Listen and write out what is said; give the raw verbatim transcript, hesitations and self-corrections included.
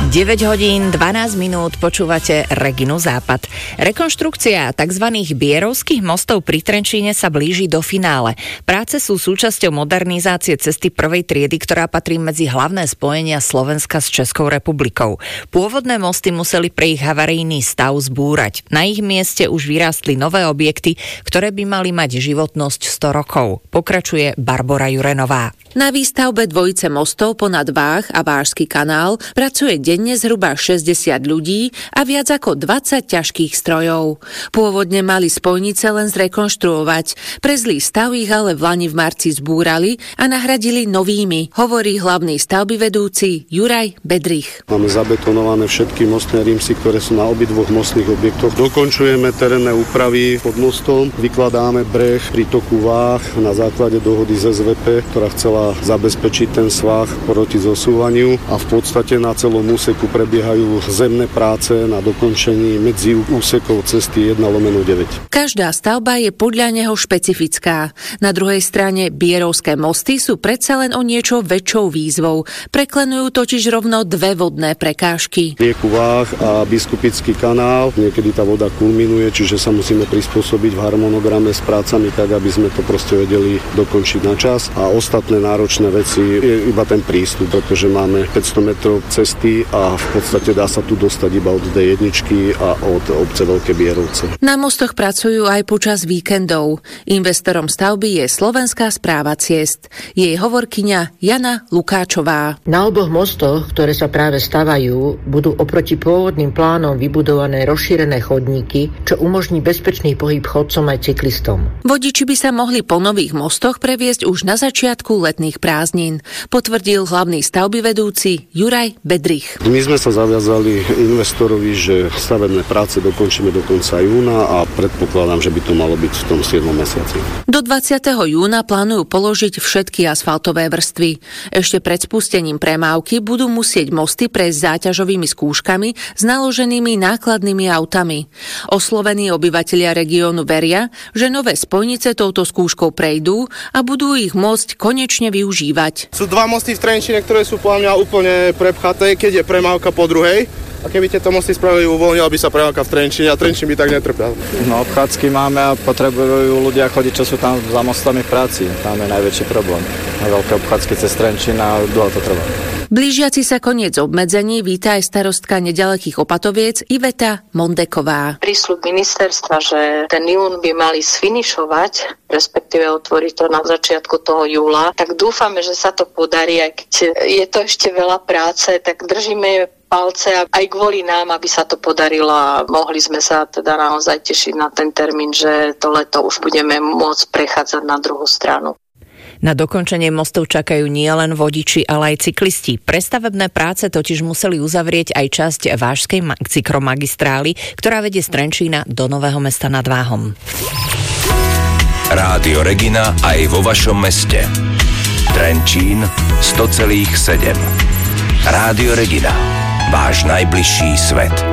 deväť hodín dvanásť minút počúvate Reginu Západ. Rekonštrukcia tzv. Bierovských mostov pri Trenčíne sa blíži do finále. Práce sú súčasťou modernizácie cesty prvej triedy, ktorá patrí medzi hlavné spojenia Slovenska s Českou republikou. Pôvodné mosty museli pre ich havarijný stav zbúrať. Na ich mieste už vyrástli nové objekty, ktoré by mali mať životnosť sto rokov. Pokračuje Barbora Jurenová. Na výstavbe dvojice mostov ponad Váh a Vážsky kanál pracuje denne zhruba šesťdesiat ľudí a viac ako dvadsať ťažkých strojov. Pôvodne mali spojnice len zrekonštruovať. Pre zlý stav ich ale v lani v marci zbúrali a nahradili novými, hovorí hlavný stavbyvedúci Juraj Bedrich. Máme zabetonované všetky mostné rímsy, ktoré sú na obidvoch mostných objektoch. Dokončujeme terénne úpravy pod mostom, vykladáme breh pri toku Váh na základe dohody z es vé pé, ktorá chcela zabezpečiť ten svah proti zosúvaniu a v podstate na celom úseku prebiehajú zemné práce na dokončení medzi úsekov cesty jeden lomeno deväť. Každá stavba je podľa neho špecifická. Na druhej strane Bierovské mosty sú predsa len o niečo väčšou výzvou. Preklenujú totiž rovno dve vodné prekážky. Rieku Váh a Biskupický kanál. Niekedy tá voda kulminuje, čiže sa musíme prispôsobiť v harmonograme s prácami tak, aby sme to proste vedeli dokončiť na čas. A ostatné náročné veci je iba ten prístup, pretože máme päťsto metrov cesty a v podstate dá sa tu dostať iba od dé jedna a od obce Veľké Bierovce. Na mostoch pracujú aj počas víkendov. Investorom stavby je Slovenská správa ciest. Jej hovorkyňa Jana Lukáčová. Na oboch mostoch, ktoré sa práve stavajú, budú oproti pôvodným plánom vybudované rozšírené chodníky, čo umožní bezpečný pohyb chodcom aj cyklistom. Vodiči by sa mohli po nových mostoch previesť už na začiatku letných prázdnin, potvrdil hlavný stavbyvedúci Juraj Bedrich. My sme sa zaviazali investorovi, že stavebné práce dokončíme do konca júna a predpokladám, že by to malo byť v tom siedmom mesiaci. Do dvadsiateho júna plánujú položiť všetky asfaltové vrstvy. Ešte pred spustením premávky budú musieť mosty prejsť záťažovými skúškami s naloženými nákladnými autami. Oslovení obyvatelia regiónu veria, že nové spojnice touto skúškou prejdú a budú ich môcť konečne využívať. Sú dva mosty v Trenčine, ktoré sú podľa mňa úplne prepchaté, keď je premávka po druhej. A keby tieto mosty spravili, uvoľnila by sa premávka v Trenčine a Trenčín by tak netrpel. No obchádzky máme a potrebujú ľudia chodiť, čo sú tam za mostami v práci. Tam je najväčší problém. Na veľké obchádzky cez Trenčín a dlho to trvá. Blížiaci sa koniec obmedzení víta aj starostka nedalekých Opatoviec Iveta Mondeková. Prísľub ministerstva, že ten jún by mali sfinišovať, respektíve otvoriť to na začiatku toho júla, tak dúfame, že sa to podarí, aj keď je to ešte veľa práce, tak držíme palce aj kvôli nám, aby sa to podarilo a mohli sme sa teda naozaj tešiť na ten termín, že to leto už budeme môcť prechádzať na druhú stranu. Na dokončenie mostov čakajú nielen vodiči, ale aj cyklisti. Pre stavebné práce totiž museli uzavrieť aj časť Vážskej cyklomagistrály, ktorá vedie z Trenčína do Nového Mesta nad Váhom. Rádio Regina aj vo vašom meste. Trenčín sto celých sedem. Rádio Regina. Váš najbližší svet.